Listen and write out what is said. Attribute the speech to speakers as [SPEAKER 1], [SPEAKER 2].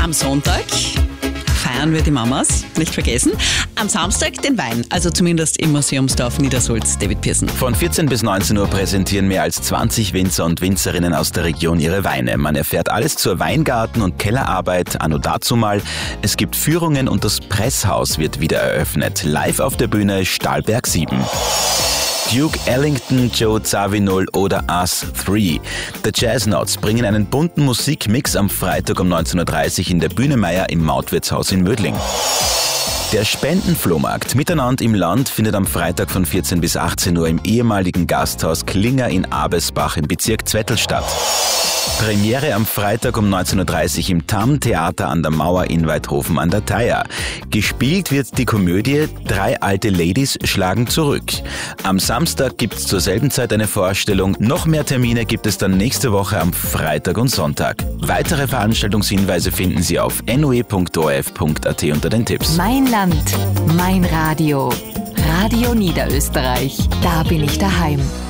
[SPEAKER 1] Am Sonntag feiern wir die Mamas, nicht vergessen. Am Samstag den Wein, also zumindest im Museumsdorf Niedersulz, David Pearson.
[SPEAKER 2] Von 14 bis 19 Uhr präsentieren mehr als 20 Winzer und Winzerinnen aus der Region ihre Weine. Man erfährt alles zur Weingarten- und Kellerarbeit, anno dazumal. Es gibt Führungen und das Presshaus wird wieder eröffnet. Live auf der Bühne Stahlberg 7. Duke Ellington, Joe Zawinul oder Us 3. The Jazznauts bringen einen bunten Musikmix am Freitag um 19.30 Uhr in der Bühne Meier im Mautwirtshaus in Mödling. Der Spendenflohmarkt Miteinander im Land findet am Freitag von 14 bis 18 Uhr im ehemaligen Gasthaus Klinger in Abesbach im Bezirk Zwettl statt. Premiere am Freitag um 19.30 Uhr im TAM-Theater an der Mauer in Weidhofen an der Thaya. Gespielt wird die Komödie Drei alte Ladies schlagen zurück. Am Samstag gibt es zur selben Zeit eine Vorstellung. Noch mehr Termine gibt es dann nächste Woche am Freitag und Sonntag. Weitere Veranstaltungshinweise finden Sie auf noe.orf.at unter den Tipps.
[SPEAKER 3] Mein Land, mein Radio. Radio Niederösterreich. Da bin ich daheim.